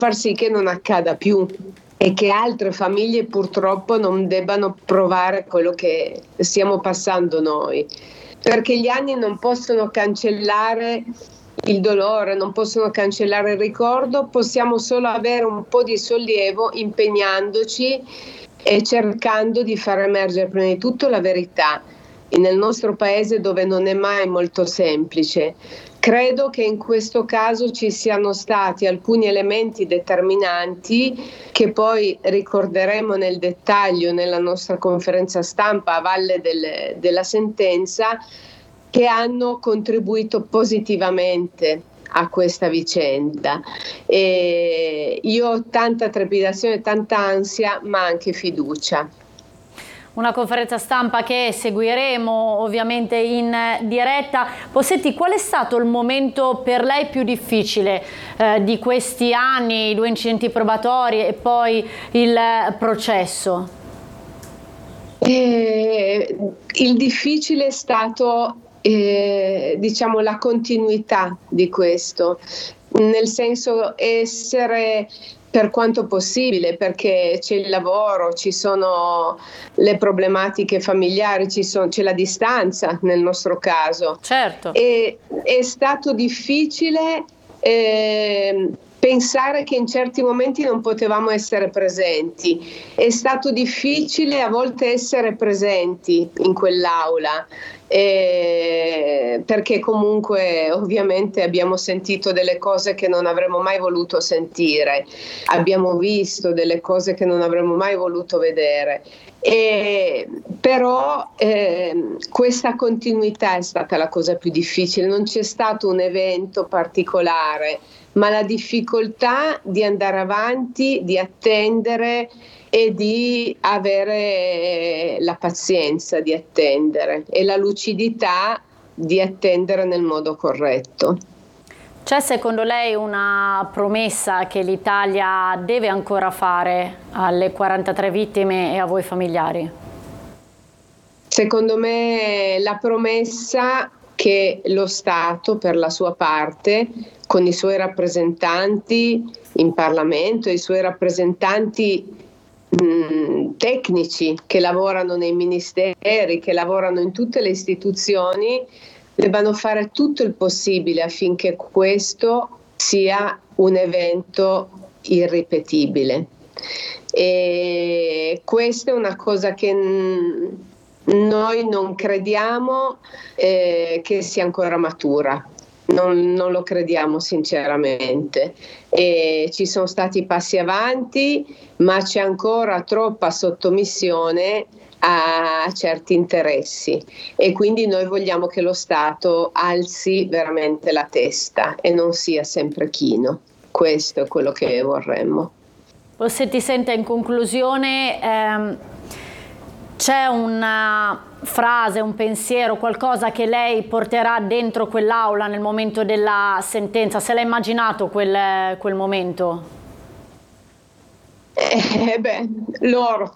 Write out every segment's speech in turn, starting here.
far sì che non accada più e che altre famiglie purtroppo non debbano provare quello che stiamo passando noi, perché gli anni non possono cancellare il dolore, non possono cancellare il ricordo, possiamo solo avere un po' di sollievo impegnandoci e cercando di far emergere prima di tutto la verità nel nostro paese, dove non è mai molto semplice. Credo che in questo caso ci siano stati alcuni elementi determinanti che poi ricorderemo nel dettaglio nella nostra conferenza stampa a valle della sentenza, che hanno contribuito positivamente a questa vicenda. E io ho tanta trepidazione, tanta ansia, ma anche fiducia. Una conferenza stampa che seguiremo ovviamente in diretta. Possetti, qual è stato il momento per lei più difficile di questi anni, i 2 incidenti probatori e poi il processo? Il difficile è stato diciamo la continuità di questo, nel senso essere, per quanto possibile, perché c'è il lavoro, ci sono le problematiche familiari, c'è la distanza nel nostro caso. Certo. E è stato difficile pensare che in certi momenti non potevamo essere presenti. È stato difficile a volte essere presenti in quell'aula. Perché comunque ovviamente abbiamo sentito delle cose che non avremmo mai voluto sentire, abbiamo visto delle cose che non avremmo mai voluto vedere, però questa continuità è stata la cosa più difficile. Non c'è stato un evento particolare, ma la difficoltà di andare avanti, di attendere e di avere la pazienza di attendere e la lucidità di attendere nel modo corretto. C'è secondo lei una promessa che l'Italia deve ancora fare alle 43 vittime e a voi familiari? Secondo me la promessa che lo Stato, per la sua parte, con i suoi rappresentanti in Parlamento, i suoi rappresentanti tecnici che lavorano nei ministeri, che lavorano in tutte le istituzioni, debbano fare tutto il possibile affinché questo sia un evento irripetibile. E questa è una cosa che noi non crediamo che sia ancora matura. Non lo crediamo sinceramente. Ci sono stati passi avanti, ma c'è ancora troppa sottomissione a certi interessi, e quindi noi vogliamo che lo Stato alzi veramente la testa e non sia sempre chino. Questo è quello che vorremmo. Possetti, senta, in conclusione, c'è una frase, un pensiero, qualcosa che lei porterà dentro quell'aula nel momento della sentenza? Se l'ha immaginato quel momento? Loro.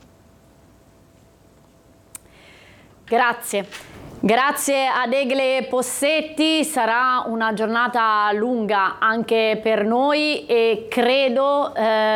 Grazie. Grazie ad Egle Possetti, sarà una giornata lunga anche per noi e credo,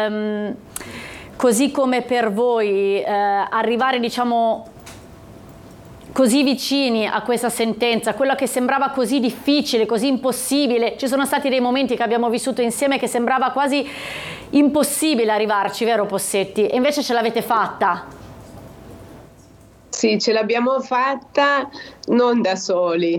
così come per voi, arrivare diciamo così vicini a questa sentenza, quella che sembrava così difficile, così impossibile. Ci sono stati dei momenti che abbiamo vissuto insieme che sembrava quasi impossibile arrivarci, vero Possetti? E invece ce l'avete fatta. Sì, ce l'abbiamo fatta non da soli,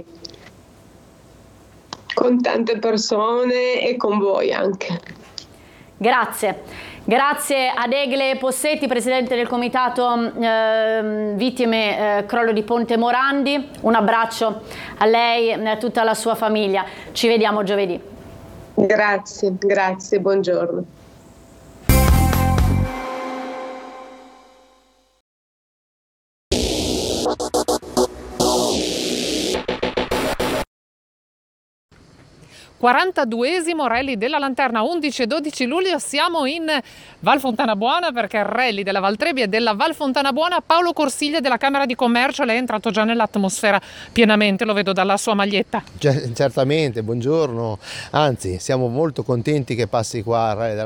con tante persone e con voi anche. Grazie. Grazie ad Egle Possetti, presidente del comitato vittime crollo di Ponte Morandi. Un abbraccio a lei e a tutta la sua famiglia. Ci vediamo giovedì. Grazie, buongiorno. 42esimo rally della Lanterna, 11 e 12 luglio. Siamo in Val Fontana Buona perché il rally della Valtrebbia e della Val Fontana Buona. Paolo Corsiglia della Camera di Commercio, lei è entrato già nell'atmosfera pienamente, lo vedo dalla sua maglietta. Certamente, buongiorno, anzi siamo molto contenti che passi qua al Rally della